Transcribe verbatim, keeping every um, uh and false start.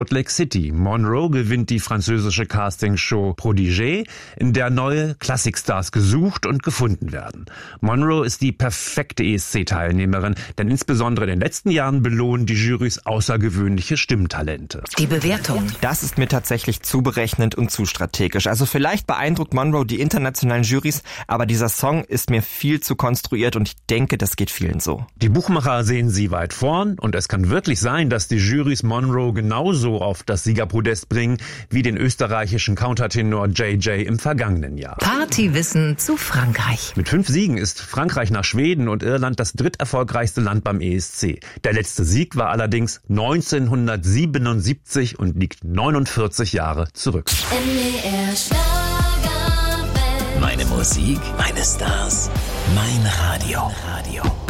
Salt Lake City. Monroe gewinnt die französische Castingshow Prodigy, in der neue Klassikstars gesucht und gefunden werden. Monroe ist die perfekte E S C-Teilnehmerin, denn insbesondere in den letzten Jahren belohnen die Jurys außergewöhnliche Stimmtalente. Die Bewertung. Das ist mir tatsächlich zu berechnend und zu strategisch. Also vielleicht beeindruckt Monroe die internationalen Jurys, aber dieser Song ist mir viel zu konstruiert und ich denke, das geht vielen so. Die Buchmacher sehen sie weit vorn und es kann wirklich sein, dass die Jurys Monroe genauso auf das Siegerpodest bringen wie den österreichischen Countertenor J J im vergangenen Jahr. Partywissen zu Frankreich. Mit fünf Siegen ist Frankreich nach Schweden und Irland das dritterfolgreichste Land beim E S C. Der letzte Sieg war allerdings neunzehnhundertsiebenundsiebzig und liegt neunundvierzig Jahre zurück. M D R Schlagerwelt. Meine Musik, meine Stars, mein Radio. Radio.